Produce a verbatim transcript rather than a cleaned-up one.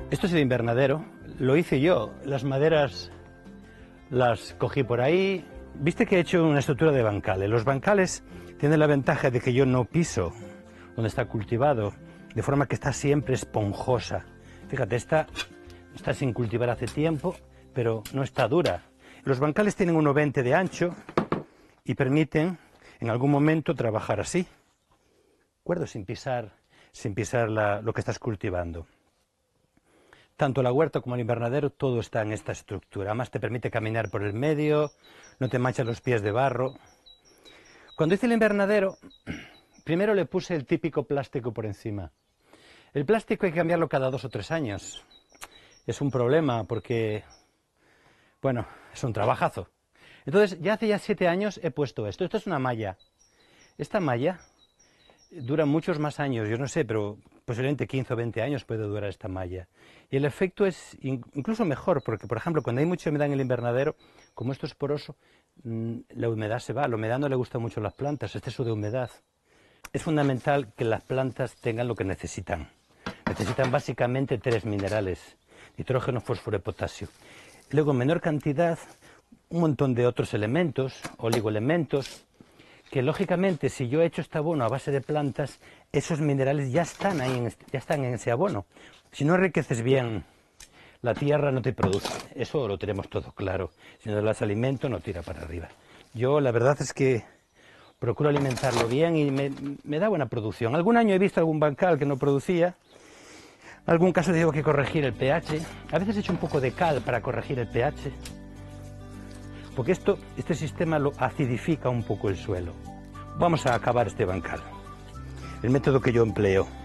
Esto es el invernadero, lo hice yo, las maderas las cogí por ahí. Viste que he hecho una estructura de bancales. Los bancales tienen la ventaja de que yo no piso donde está cultivado, de forma que está siempre esponjosa. Fíjate, esta está sin cultivar hace tiempo, pero no está dura. Los bancales tienen uno veinte de ancho y permiten en algún momento trabajar así, ¿de acuerdo? Sin pisar, sin pisar la, lo que estás cultivando. Tanto la huerta como el invernadero, todo está en esta estructura. Además te permite caminar por el medio, no te manchas los pies de barro. Cuando hice el invernadero, primero le puse el típico plástico por encima. El plástico hay que cambiarlo cada dos o tres años. Es un problema porque, bueno, es un trabajazo. Entonces, ya hace ya siete años he puesto esto. Esto es una malla. Esta malla dura muchos más años, yo no sé, pero posiblemente quince o veinte años puede durar esta malla. Y el efecto es incluso mejor, porque, por ejemplo, cuando hay mucha humedad en el invernadero, como esto es poroso, la humedad se va. La humedad no le gusta mucho a las plantas, exceso de humedad. Es fundamental que las plantas tengan lo que necesitan. Necesitan básicamente tres minerales: nitrógeno, fósforo y potasio. Luego, en menor cantidad, un montón de otros elementos, oligoelementos, que lógicamente si yo he hecho este abono a base de plantas, esos minerales ya están ahí, en este, ya están en ese abono. Si no enriqueces bien la tierra, no te produce. Eso lo tenemos todo claro. Si no le das alimento, no tira para arriba. Yo la verdad es que procuro alimentarlo bien y me, me da buena producción. Algún año he visto algún bancal que no producía. En algún caso tengo que corregir el pH. A veces he hecho un poco de cal para corregir el pH. Porque esto, este sistema lo acidifica un poco el suelo. Vamos a acabar este bancal. El método que yo empleo.